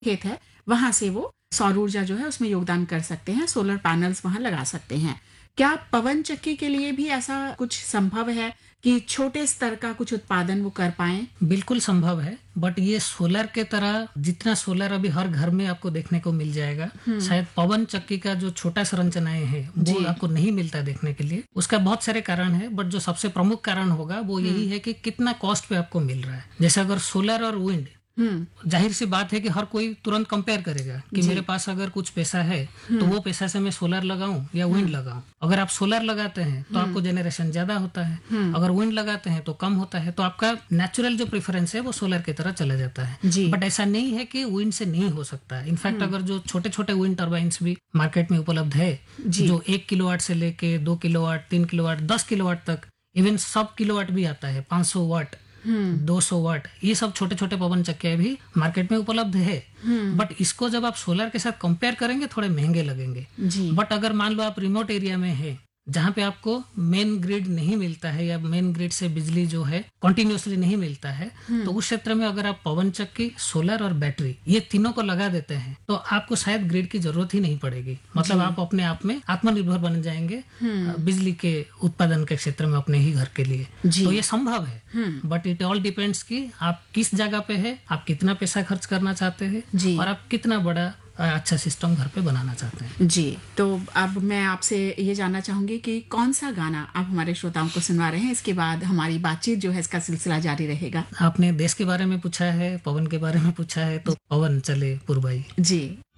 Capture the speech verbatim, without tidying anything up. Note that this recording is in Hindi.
खेत है वहां से वो सौर ऊर्जा जो है उसमें योगदान कर सकते हैं, सोलर पैनल्स वहां लगा सकते हैं। क्या पवन चक्की के लिए भी ऐसा कुछ संभव है कि छोटे स्तर का कुछ उत्पादन वो कर पाएं? बिल्कुल संभव है, बट ये सोलर के तरह जितना सोलर अभी हर घर में आपको देखने को मिल जाएगा, शायद पवन चक्की का जो छोटा संरचनाएं है वो आपको नहीं मिलता देखने के लिए। उसका बहुत सारे कारण है, बट जो सबसे प्रमुख कारण होगा वो यही है कि कितना कॉस्ट पे आपको मिल रहा है। जैसे अगर सोलर और विंड, जाहिर सी बात है कि हर कोई तुरंत कंपेयर करेगा कि मेरे पास अगर कुछ पैसा है तो वो पैसा से मैं सोलर लगाऊं या विंड लगाऊं। अगर आप सोलर लगाते हैं तो आपको जेनरेशन ज्यादा होता है, अगर विंड लगाते हैं तो कम होता है, तो आपका नेचुरल जो प्रेफरेंस है वो सोलर की तरह चला जाता है। बट ऐसा नहीं है कि विंड से नहीं हो सकता है। इनफैक्ट अगर जो छोटे छोटे विंड टर्बाइन्स भी मार्केट में उपलब्ध है, जो एक किलोवाट से लेके दो किलोवाट, तीन किलोवाट, दस किलोवाट तक, इवन सब किलोवाट भी आता है, पांच सौ वाट, दो सौ वाट, ये सब छोटे छोटे पवन चक्कियां भी मार्केट में उपलब्ध है। बट इसको जब आप सोलर के साथ कंपेयर करेंगे थोड़े महंगे लगेंगे। बट अगर मान लो आप रिमोट एरिया में है जहाँ पे आपको मेन ग्रिड नहीं मिलता है या मेन ग्रिड से बिजली जो है कंटिन्यूअसली नहीं मिलता है, तो उस क्षेत्र में अगर आप पवन चक्की, सोलर और बैटरी ये तीनों को लगा देते हैं तो आपको शायद ग्रिड की जरूरत ही नहीं पड़ेगी। मतलब आप अपने आप में आत्मनिर्भर बन जाएंगे बिजली के उत्पादन के क्षेत्र में अपने ही घर के लिए। तो ये संभव है, बट इट ऑल डिपेंड्स कि आप किस जगह पे है, आप कितना पैसा खर्च करना चाहते हैं और आप कितना बड़ा अच्छा सिस्टम घर पे बनाना चाहते हैं। जी, तो अब मैं आपसे ये जानना चाहूंगी कि कौन सा गाना आप हमारे श्रोताओं को सुनवा रहे हैं। इसके बाद हमारी बातचीत जो है इसका सिलसिला जारी रहेगा। आपने देश के बारे में पूछा है, पवन के बारे में पूछा है, तो पवन चले पुरबाई। जी।